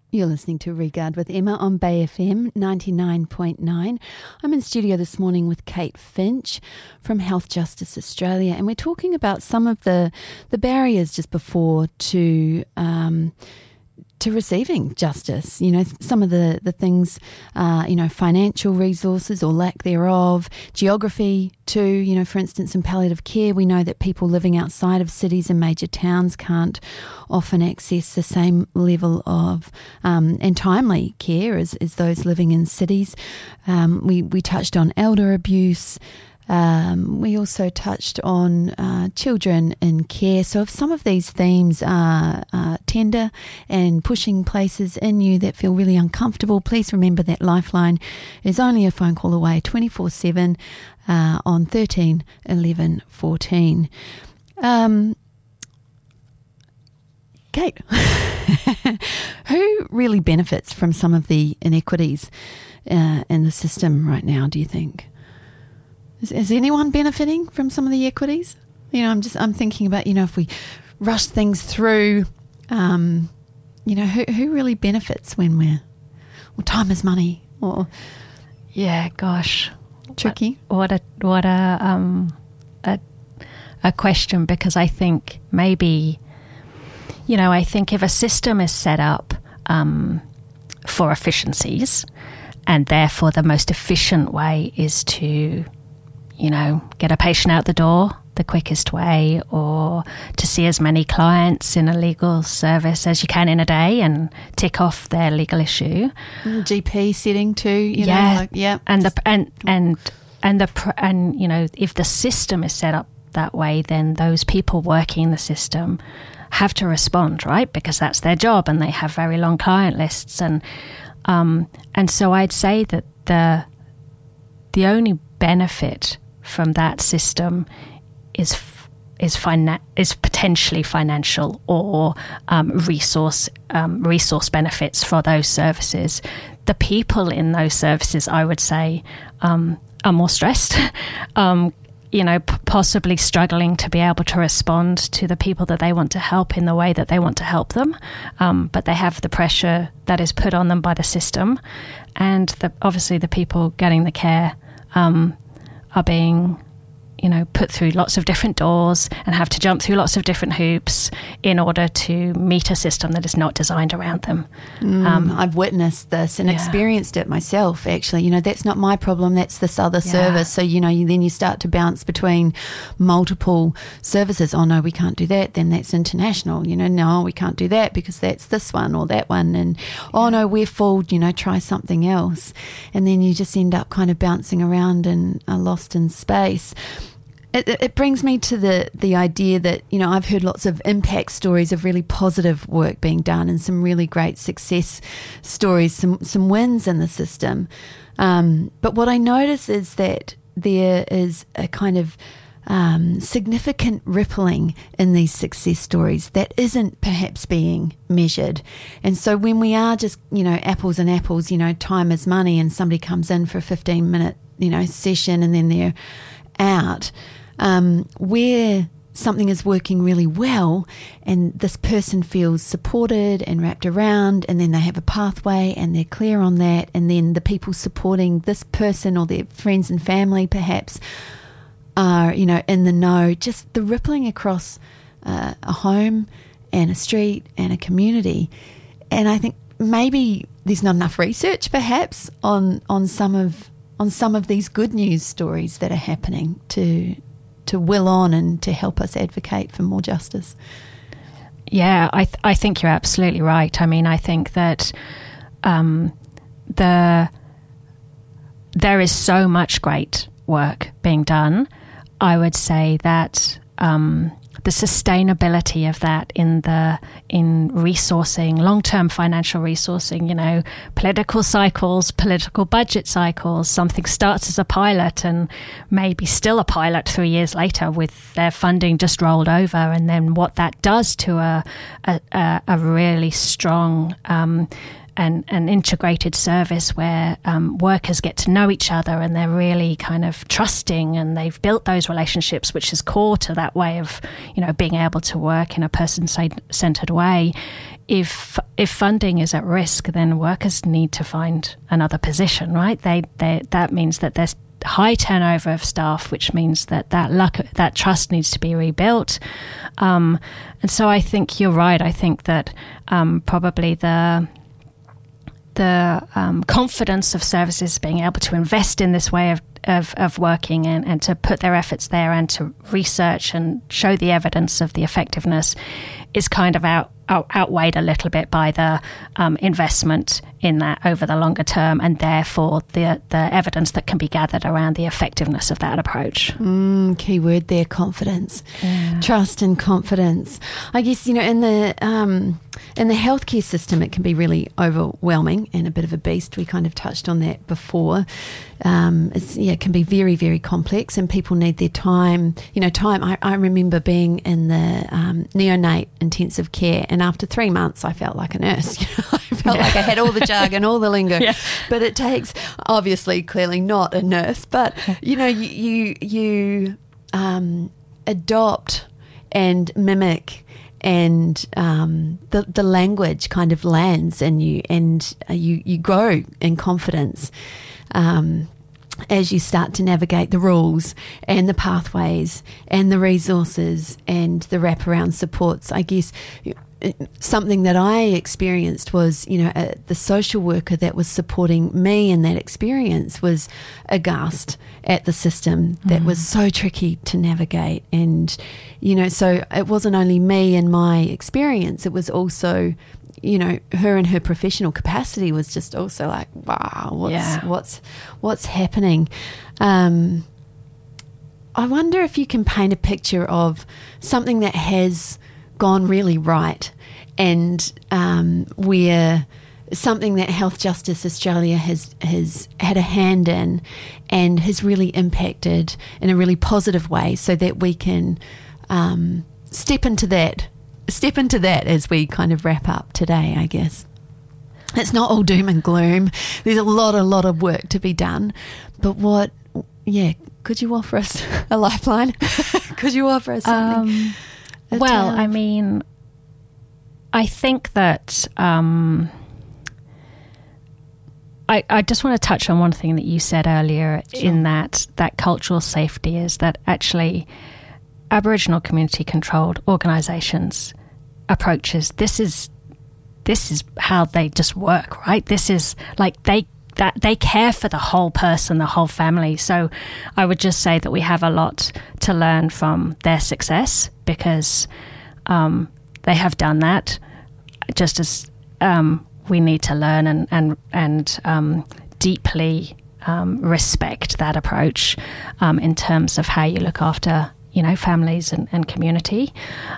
You're listening to Regard with Emma on Bay FM 99.9. I'm in studio this morning with Kate Finch from Health Justice Australia, and we're talking about some of the barriers just before to receiving justice. You know, some of the things, financial resources or lack thereof, geography too. You know, for instance, in palliative care, we know that people living outside of cities and major towns can't often access the same level of and timely care as those living in cities. We touched on elder abuse. We also touched on children in care. So if some of these themes are tender and pushing places in you that feel really uncomfortable, please remember that Lifeline is only a phone call away 24/7 on 13 11 14. Kate, who really benefits from some of the inequities in the system right now, do you think? Is anyone benefiting from some of the equities? You know, I'm thinking about, if we rush things through, who really benefits when time is money or yeah, gosh, tricky. What a question, because I think maybe, I think if a system is set up for efficiencies, and therefore the most efficient way is to get a patient out the door the quickest way, or to see as many clients in a legal service as you can in a day and tick off their legal issue. GP setting too, if the system is set up that way, then those people working in the system have to respond, right? Because that's their job, and they have very long client lists, and so I'd say that the only benefit from that system is potentially financial or resource benefits for those services. The people in those services, I would say, are more stressed, possibly struggling to be able to respond to the people that they want to help in the way that they want to help them, but they have the pressure that is put on them by the system, and obviously the people getting the care are being, put through lots of different doors and have to jump through lots of different hoops in order to meet a system that is not designed around them. I've witnessed this and experienced it myself, actually. That's not my problem, that's this other service. So, then you start to bounce between multiple services. Oh, no, we can't do that. Then that's international. No, we can't do that because that's this one or that one. And, oh, no, we're full, try something else. And then you just end up kind of bouncing around and are lost in space. It brings me to the idea that, I've heard lots of impact stories of really positive work being done and some really great success stories, some wins in the system. But what I notice is that there is a kind of significant rippling in these success stories that isn't perhaps being measured. And so when we are just, apples and apples, time is money, and somebody comes in for a 15-minute, session and then they're out, where something is working really well and this person feels supported and wrapped around, and then they have a pathway and they're clear on that, and then the people supporting this person or their friends and family perhaps are, in the know, just the rippling across a home and a street and a community. And I think maybe there's not enough research perhaps on some of these good news stories that are happening to will on and to help us advocate for more justice. Yeah, I think you're absolutely right. I mean, I think that there is so much great work being done. I would say that the sustainability of that in resourcing, long-term financial resourcing, political cycles, political budget cycles, something starts as a pilot and maybe still a pilot 3 years later with their funding just rolled over, and then what that does to a really strong an integrated service where workers get to know each other and they're really kind of trusting, and they've built those relationships, which is core to that way of, being able to work in a person-centered way. if funding is at risk, then workers need to find another position, right? That means that there's high turnover of staff, which means that trust needs to be rebuilt. And so I think you're right. I think that probably the confidence of services being able to invest in this way of working and to put their efforts there and to research and show the evidence of the effectiveness is kind of outweighed a little bit by the investment in that over the longer term, and therefore the evidence that can be gathered around the effectiveness of that approach. Key word there, confidence. Yeah. Trust and confidence. I guess, in the healthcare system, it can be really overwhelming and a bit of a beast. We kind of touched on that before. It can be very, very complex, and people need their time. I remember being in the neonate intensive care, and after 3 months, I felt like a nurse. I felt like I had all the jargon, all the lingo. Yeah. But it takes, obviously, clearly not a nurse, but you adopt and mimic, and the language kind of lands, and you grow in confidence as you start to navigate the rules and the pathways and the resources and the wraparound supports. I guess something that I experienced was, the social worker that was supporting me in that experience was aghast at the system that was so tricky to navigate. And, so it wasn't only me and my experience, it was also, her and her professional capacity was just also like, wow, what's happening? I wonder if you can paint a picture of something that has gone really right, and where something that Health Justice Australia has had a hand in and has really impacted in a really positive way, so that we can step into that as we kind of wrap up today, I guess. It's not all doom and gloom. There's a lot of work to be done. But could you offer us a lifeline? Could you offer us something? I mean, I think that I just want to touch on one thing that you said earlier. Sure. In that cultural safety is that actually Aboriginal community controlled organisations approaches, this is how they just work, right? This is like they care for the whole person, the whole family. So I would just say that we have a lot to learn from their success, because they have done that, just as we need to learn and deeply respect that approach in terms of how you look after families and community.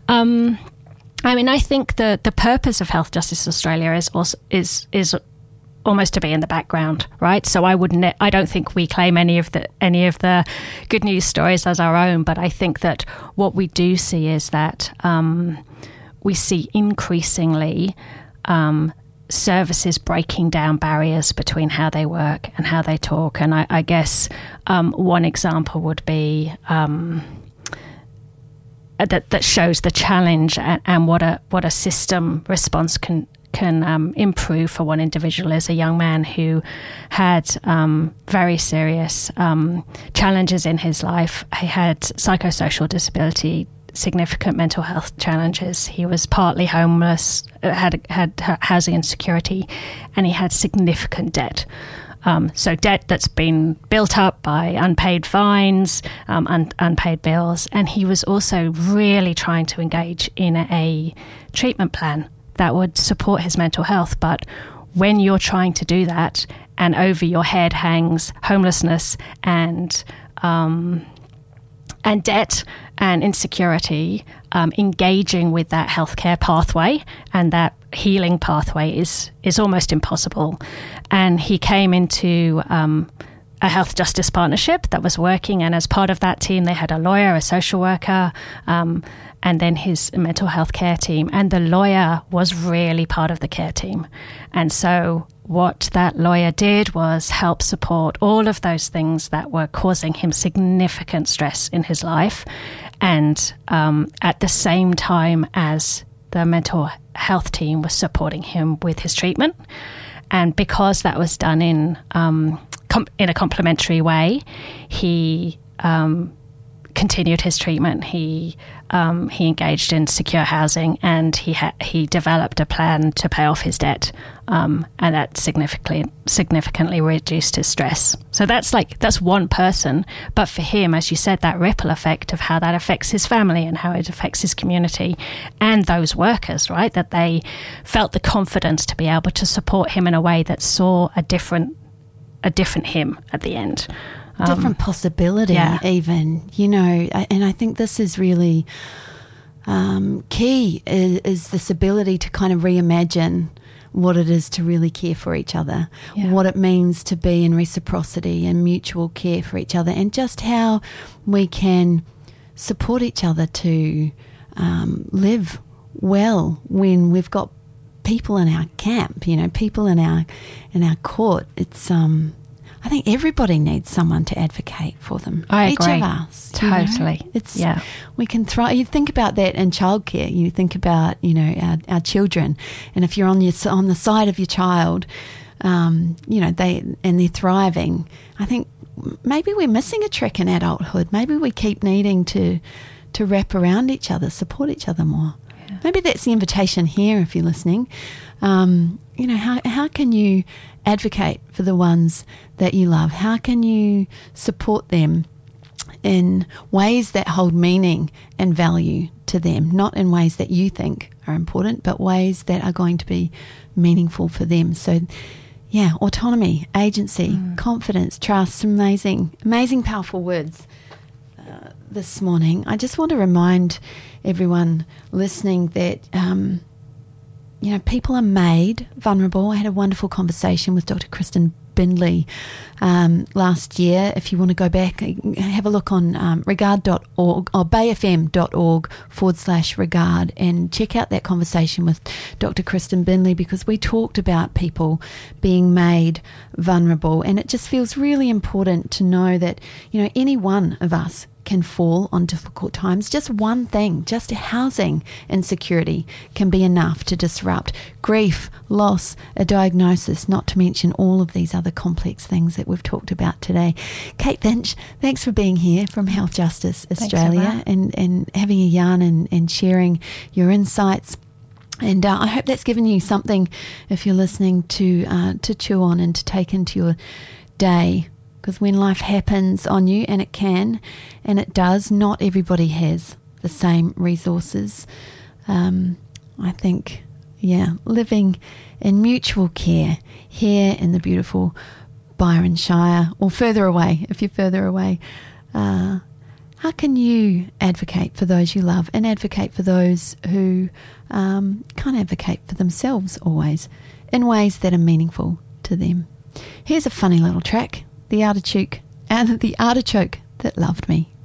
I think the purpose of Health Justice Australia is almost to be in the background, right? So I don't think we claim any of the good news stories as our own, but I think that what we do see is that we see increasingly services breaking down barriers between how they work and how they talk. And I guess one example would be that shows the challenge and what a system response can improve for one individual is a young man who had very serious challenges in his life. He had psychosocial disability, significant mental health challenges. He was partly homeless, had housing insecurity, and he had significant debt. So debt that's been built up by unpaid fines, unpaid bills. And he was also really trying to engage in a treatment plan that would support his mental health. But when you're trying to do that and over your head hangs homelessness and debt and insecurity, engaging with that healthcare pathway and that healing pathway is almost impossible. And he came into a health justice partnership that was working, and as part of that team they had a lawyer, a social worker, and then his mental health care team. And the lawyer was really part of the care team. And so what that lawyer did was help support all of those things that were causing him significant stress in his life. And at the same time as the mental health team was supporting him with his treatment. And because that was done in a complementary way, he continued his treatment. He engaged in secure housing, and he developed a plan to pay off his debt, and that significantly reduced his stress. So that's one person, but for him, as you said, that ripple effect of how that affects his family and how it affects his community and those workers, right? That they felt the confidence to be able to support him in a way that saw a different him at the end. Different possibility, even, and I think this is really key, is this ability to kind of reimagine what it is to really care for each other, what it means to be in reciprocity and mutual care for each other, and just how we can support each other to live well when we've got people in our camp, people in our court. It's I think everybody needs someone to advocate for them. I agree. Each of us. Totally. We can thrive. You think about that in childcare. You think about, our children. And if you're on the side of your child, they're thriving, I think maybe we're missing a trick in adulthood. Maybe we keep needing to wrap around each other, support each other more. Yeah. Maybe that's the invitation here if you're listening. How can you advocate for the ones that you love? How can you support them in ways that hold meaning and value to them, not in ways that you think are important, but ways that are going to be meaningful for them? So, autonomy, agency, confidence, trust, amazing, powerful words this morning. I just want to remind everyone listening that people are made vulnerable. I had a wonderful conversation with Dr. Kristen Bindley last year. If you want to go back, have a look on regard.org or bayfm.org/regard and check out that conversation with Dr. Kristen Bindley, because we talked about people being made vulnerable, and it just feels really important to know that, any one of us can fall on difficult times. Just one thing, just housing insecurity can be enough to disrupt grief, loss, a diagnosis, not to mention all of these other complex things that we've talked about today. Kate Finch, thanks for being here from Health Justice Australia and having a yarn and sharing your insights. And I hope that's given you something, if you're listening, to chew on and to take into your day. Because when life happens on you, and it can, and it does, not everybody has the same resources. I think, living in mutual care here in the beautiful Byron Shire, or further away, if you're further away, how can you advocate for those you love and advocate for those who can't advocate for themselves always in ways that are meaningful to them? Here's a funny little track. The artichoke that loved me.